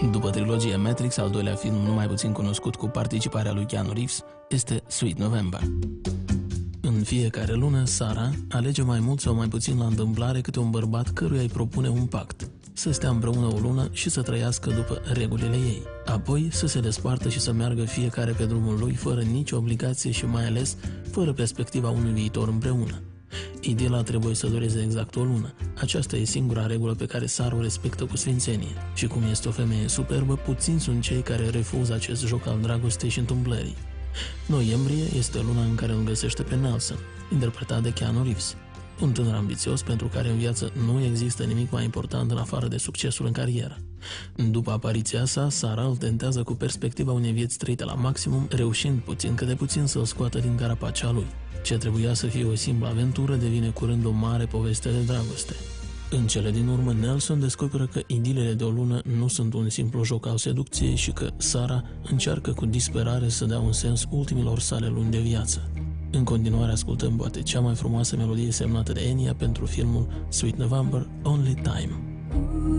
După trilogia Matrix, al doilea film nu mai puțin cunoscut cu participarea lui Keanu Reeves este Sweet November. În fiecare lună, Sarah alege mai mult sau mai puțin la întâmplare câte un bărbat căruia îi propune un pact: să stea împreună o lună și să trăiască după regulile ei. Apoi să se despartă și să meargă fiecare pe drumul lui, fără nicio obligație și mai ales fără perspectiva unui viitor împreună. Idila trebuie să dureze exact o lună. Aceasta e singura regulă pe care Sarah o respectă cu sfințenie. Și cum este o femeie superbă, puțini sunt cei care refuză acest joc al dragostei și întâmplării. Noiembrie este luna în care îl găsește pe Nelson, interpretat de Keanu Reeves, un tânăr ambițios pentru care în viață nu există nimic mai important în afară de succesul în carieră. După apariția sa, Sarah îl tentează cu perspectiva unei vieți trăite la maximum, reușind puțin că de puțin să-l scoată din carapacea lui. Ce trebuia să fie o simplă aventură devine curând o mare poveste de dragoste. În cele din urmă, Nelson descoperă că idilele de o lună nu sunt un simplu joc al seducției și că Sarah încearcă cu disperare să dea un sens ultimilor sale luni de viață. În continuare ascultăm poate cea mai frumoasă melodie semnată de Enya pentru filmul Sweet November, Only Time.